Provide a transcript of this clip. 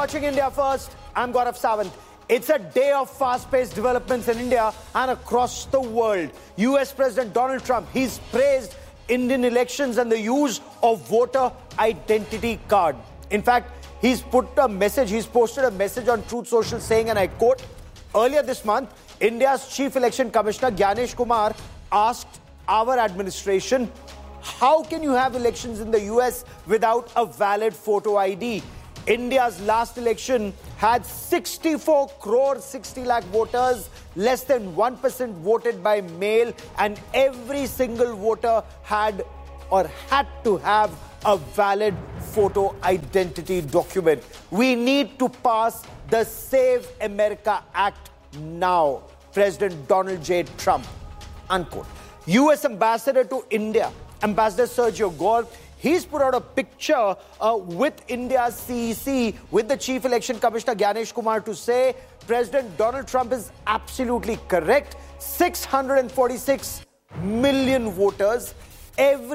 watching India First. I'm Gaurav Sawant. It's a day of fast-paced developments in India and across the world. US President Donald Trump, he's praised Indian elections and the use of voter identity card. In fact, he's posted a message on Truth Social saying, and I quote, earlier this month, India's Chief Election Commissioner Gyanesh Kumar asked our administration, how can you have elections in the US without a valid photo ID? India's last election had 64 crore 60 lakh voters, less than 1% voted by mail, and every single voter had to have a valid photo identity document. We need to pass the Save America Act now. President Donald J. Trump, unquote. US Ambassador to India, Ambassador Sergio Gore, he's put out a picture with India's CEC, with the Chief Election Commissioner Gyanesh Kumar, to say President Donald Trump is absolutely correct. 646 million voters. Every